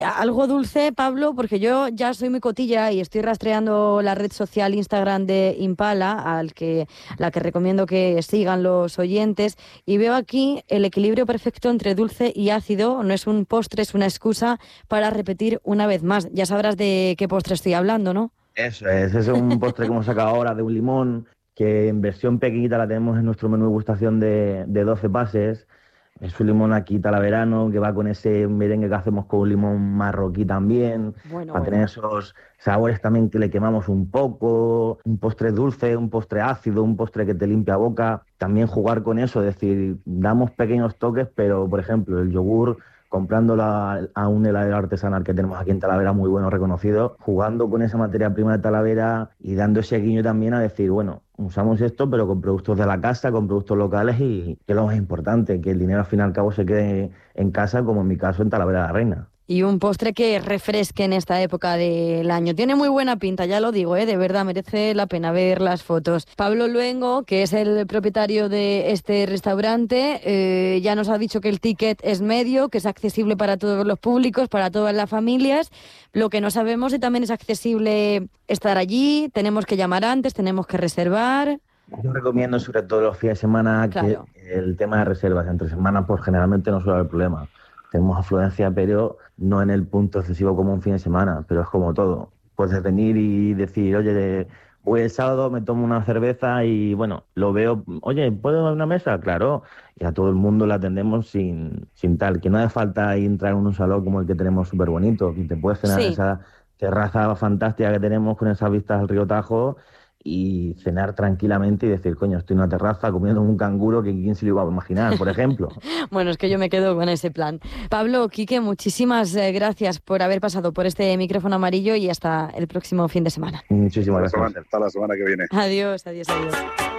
Algo dulce, Pablo, porque yo ya soy muy cotilla y estoy rastreando la red social Instagram de Impala, la que recomiendo que sigan los oyentes, y veo aquí el equilibrio perfecto entre dulce y ácido. No es un postre, es una excusa para repetir una vez más. Ya sabrás de qué postre estoy hablando, ¿no? Eso es, ese es un postre que hemos sacado ahora de un limón, que en versión pequeñita la tenemos en nuestro menú de gustación de 12 pases. Es un limón aquí talaverano que va con ese merengue que hacemos con un limón marroquí también, Bueno, para tener bueno. esos sabores también que le quemamos un poco, un postre dulce, un postre ácido, un postre que te limpia boca. También jugar con eso, es decir, damos pequeños toques, pero por ejemplo el yogur comprándolo a un heladero artesanal que tenemos aquí en Talavera, muy bueno, reconocido, jugando con esa materia prima de Talavera y dando ese guiño también a decir, bueno, usamos esto, pero con productos de la casa, con productos locales y que es lo más importante, que el dinero al fin y al cabo se quede en casa, como en mi caso en Talavera de la Reina. Y un postre que refresque en esta época del año. Tiene muy buena pinta, ya lo digo, de verdad, merece la pena ver las fotos. Pablo Luengo, que es el propietario de este restaurante, ya nos ha dicho que el ticket es medio, que es accesible para todos los públicos, para todas las familias. Lo que no sabemos si también es accesible estar allí, tenemos que llamar antes, tenemos que reservar. Yo recomiendo sobre todo los fines de semana que Claro. el tema de reservas entre semanas pues generalmente no suele haber problema. Tenemos afluencia, pero no en el punto excesivo como un fin de semana, pero es como todo. Puedes venir y decir, oye, voy el sábado, me tomo una cerveza y bueno, lo veo, oye, ¿puedo dar una mesa? Claro, y a todo el mundo la atendemos sin tal, que no hace falta entrar en un salón como el que tenemos súper bonito, y te puedes cenar en Sí. esa terraza fantástica que tenemos con esas vistas al río Tajo y cenar tranquilamente y decir, coño, estoy en una terraza comiendo un canguro que quién se lo iba a imaginar, por ejemplo. Bueno, es que yo me quedo con ese plan. Pablo, Quique, muchísimas gracias por haber pasado por este micrófono amarillo y hasta el próximo fin de semana. Muchísimas gracias. Hasta la semana que viene. Adiós, adiós, adiós.